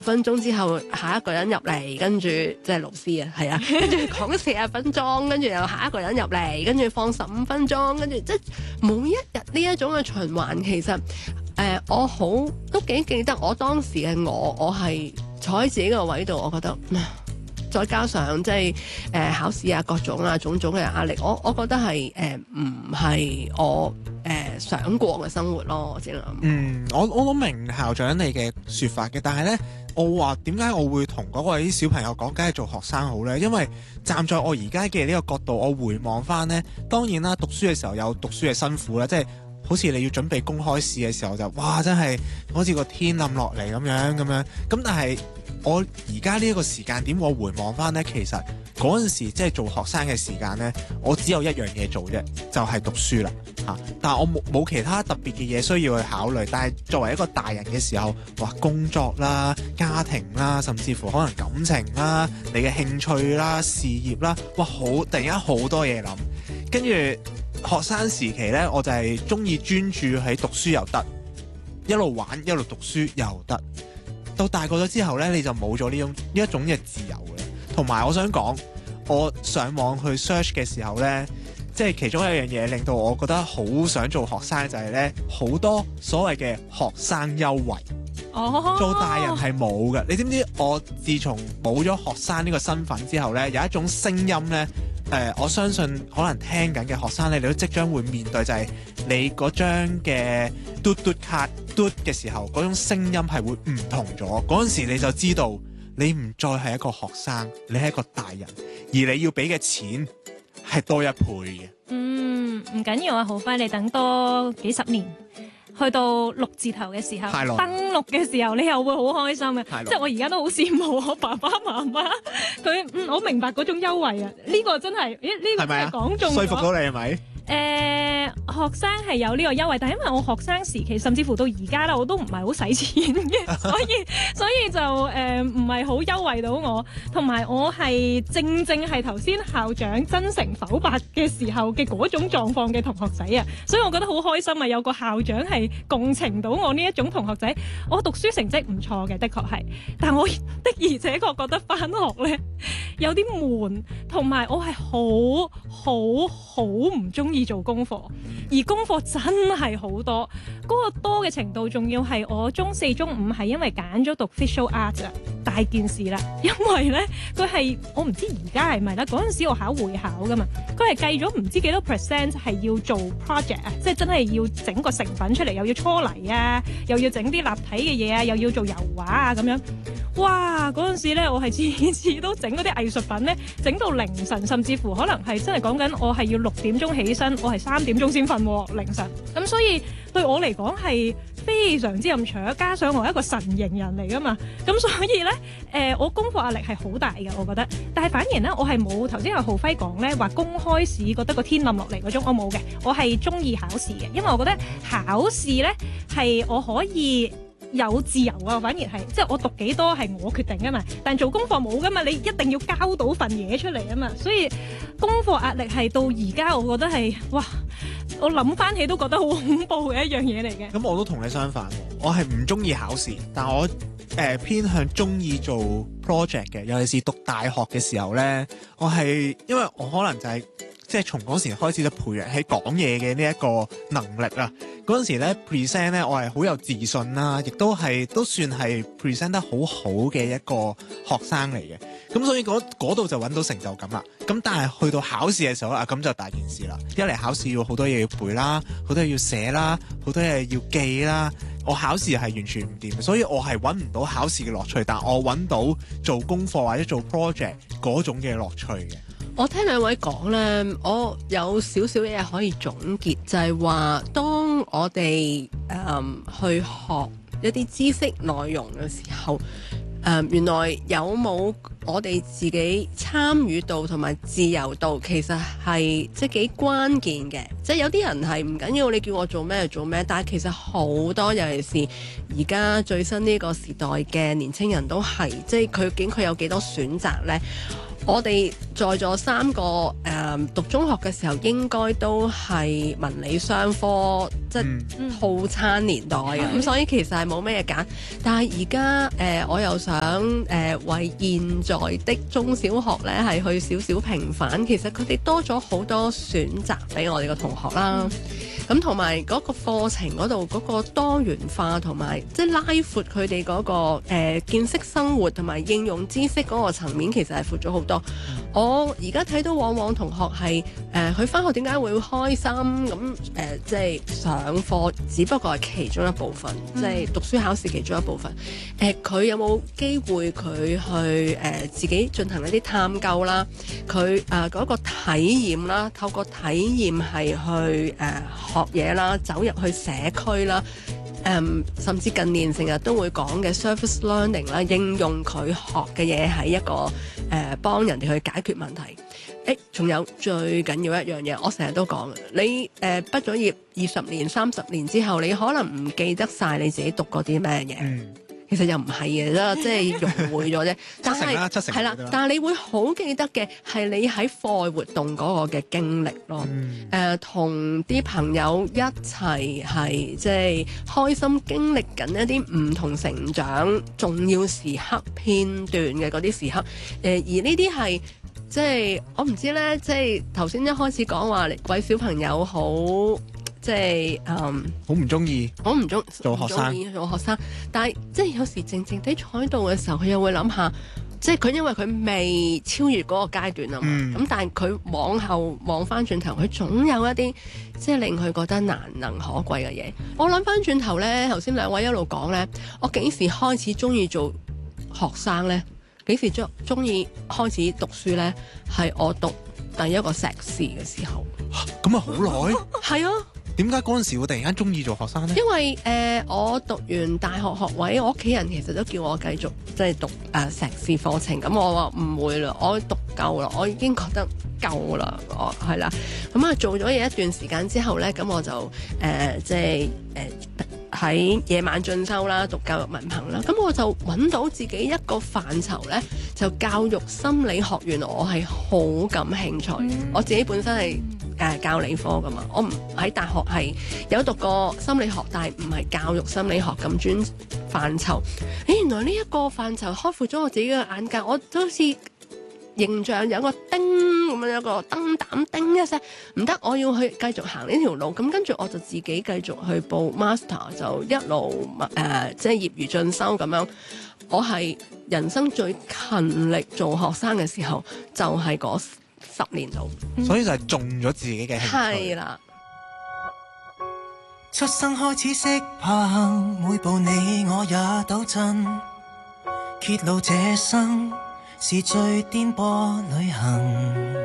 分鐘之後下一個人入嚟，跟住即係老師啊，係啊，跟住講40分鐘，跟住又下一個人入嚟，跟住放15分鐘，跟住即係每一日呢一種嘅循環，其實我都幾記得我當時嘅我係坐喺自己個位度，我覺得再加上即係考試啊各種啊種種嘅壓力，我覺得係唔係我想過嘅生活咯，我只能我都明校長你嘅說法嘅，但係呢，我話點解我會同嗰位小朋友講，梗係做學生好呢？因為站在我而家嘅呢個角度，我回望翻呢，當然啦，讀書嘅時候有讀書嘅辛苦啦，即係好似你要準備公開試嘅時候就哇真係好似個天冧落嚟咁樣，咁但係我而家呢一個時間點，我回望翻呢，其實嗰陣時即係做學生嘅時間呢，我只有一樣嘢做啫，就係讀書啦嚇。但係我冇其他特別嘅嘢需要去考慮。但係作為一個大人嘅時候，哇工作啦、家庭啦，甚至乎可能感情啦、你嘅興趣啦、事業啦，哇突然間好多嘢諗。跟住學生時期呢，我就係中意專注喺讀書又得，一路玩一路讀書又得。到大個咗之後呢，你就冇咗呢一種嘅自由嘅。同埋我想講，我上網去 search 嘅時候呢，即係其中一樣嘢令到我覺得好想做學生，就係呢好多所謂嘅學生優惠。做大人係冇嘅。你知唔知我自從冇咗學生呢個身份之後呢，有一種聲音呢，我相信可能聽緊嘅學生呢，你都即將會面對，就係你嗰張嘅嘟嘟卡嘟嘅時候，嗰種聲音係會唔同咗。嗰陣時你就知道你唔再係一個學生，你係一個大人，而你要俾嘅錢係多一倍嘅。 唔緊要啊，浩輝，你等多幾十年，去到6字頭嘅時候，登錄嘅時候，你又會好開心嘅。即係我而家都好羨慕我爸爸媽媽，佢我明白嗰種優惠啊！呢個真係，呢個真係講中咗。 說服到你係咪？ 學生係有呢個優惠，但係因為我學生時期，甚至乎到而家啦，我都唔係好使錢嘅，所以就唔係好優惠到我。同埋我係正係頭先校長真誠剖白嘅時候嘅嗰種狀況嘅同學仔啊，所以我覺得好開心啊！有個校長係共情到我呢一種同學仔。我讀書成績唔錯嘅，的確係，但我的而且確覺得返學咧有啲悶，同埋我係好唔中意做功課。而功課真係好多，嗰個多嘅程度仲要係我中4、中5係因為揀咗讀 visual art 啊，大件事啦。因為咧佢係我唔知而家係咪啦，嗰陣時我考會考噶嘛，佢係計咗唔知幾多 percent 係要做 project 啊，即係真係要整個成品出嚟，又要搓泥啊，又要整啲立體嘅嘢啊，又要做油畫啊咁樣。哇！嗰陣時咧，我係次次都整嗰啲藝術品咧，整到凌晨，甚至乎可能係真係講緊我係要6點鐘起身，我係3點鐘先瞓凌晨。咁所以對我嚟講係非常之咁長，加上我係一個晨型人嚟噶嘛，咁所以咧我功課壓力係好大嘅，我覺得。但係反而咧，我係冇頭先阿浩輝講咧話公開試覺得個天冧落嚟嗰種，我冇嘅。我係中意考試嘅，因為我覺得考試咧係我可以有自由啊，反而係即係我讀幾多係我決定噶嘛，但做功課冇噶嘛，你一定要交到份嘢出嚟啊嘛，所以功課壓力係到而家我覺得係哇，我諗翻起都覺得好恐怖嘅一樣嘢嚟嘅。 咁我都同你相反，我係唔中意考試，但我偏向中意做 project 嘅，尤其是讀大學嘅時候呢，我係因為我可能就係即係從嗰時開始就培養起講嘢嘅呢一個能力啊。嗰陣時咧 present 咧，我係好有自信啦，亦都算係 present 得好好嘅一個學生嚟嘅。咁所以嗰度就揾到成就感啦。咁但係去到考試嘅時候啊，咁就大件事啦。一嚟考試要好多嘢要背啦，好多嘢要寫啦，好多嘢要記啦。我考試係完全唔掂，所以我係揾唔到考試嘅樂趣，但我揾到做功課或者做 project 嗰種嘅樂趣嘅。 我聽兩位講呢，我有少少嘢可以總結，就係話當我哋去學一啲知識內容嘅時候，原來有冇我哋自己參與度同埋自由度，其實係即係幾關鍵嘅。即係有啲人係唔緊要，你叫我做咩就做咩，但係其實好多尤其是而家最新呢個時代嘅年青人都係，即係佢究竟佢有幾多選擇呢？我哋在座3個讀中學嘅時候，應該都係文理雙科，即係套餐年代嘅，咁所以其實係冇咩嘢揀。但係而家我又想為現在的中小學咧係去少少平反，其實佢哋多咗好多選擇俾我哋嘅同學啦。咁同埋嗰個課程嗰度嗰個多元化同埋即係拉闊佢哋嗰個見識生活同埋應用知識嗰個層面，其實係闊咗好多。我而家睇到往往同學係佢返學點解會開心咁即係上課，只不過係其中一部分，即係讀書考試其中一部分。佢有冇機會佢去自己進行一啲探究啦？佢嗰個體驗啦，透過體驗係去學嘢啦，走入去社區啦。甚至近年成日都會講嘅 service learning 啦，應用佢學嘅嘢係一個幫人哋去解決問題。仲有最緊要一樣嘢，我成日都講，你畢咗業20年、30年之後，你可能唔記得晒你自己讀過啲咩嘢。其實又唔係嘅啫，即係融會咗啫。但係係啦，但係你會好記得嘅係你喺課外活動嗰個嘅經歷咯。同啲朋友一齊係即係開心經歷緊一啲唔同成長重要時刻片段嘅嗰啲時刻。而呢啲係即係我唔知咧，即係頭先一開始講話各位小朋友好。即係好唔中意， 我唔中做學生，但係即係有時靜靜地坐喺度嘅時候，佢又會諗下，即係佢因為佢未超越嗰個階段啊嘛，咁但係佢往後望翻轉頭，佢總有一啲即係令佢覺得難能可貴嘅嘢。我諗翻轉頭咧，頭先兩位一路講咧，我幾時開始中意做學生咧？幾時中意開始讀書咧？係我讀第一個碩士嘅時候。 咁啊好耐？ 係啊。 點解嗰陣時會突然間中意做學生呢？ 因為我讀完大學學位，我屋企人其實都叫我繼續即係讀碩士課程。咁我話唔會啦，我讀夠啦，我已經覺得夠啦，我係啦。咁啊做咗嘢一段時間之後咧，咁我就即係喺夜晚進修啦，讀教育文憑啦。咁我就揾到自己一個範疇咧，就教育心理學。原來我係好感興趣。我自己本身係教理科噶嘛，我唔喺大學係有讀過心理學，但係唔係教育心理學咁專範疇。原來呢一個範疇開闊咗我自己嘅眼界，我都好似形象有個叮咁樣，有個燈膽叮一聲，唔得，我要去繼續行呢條路。咁跟住我就自己繼續去報 master， 就一路即係業餘進修咁樣。我係人生最勤力做學生嘅時候，就係嗰10年度， 所以就係中咗自己嘅興趣。 係啦， 出生開始識爬行，每步你我也抖震，揭露這生是最顛簸旅行。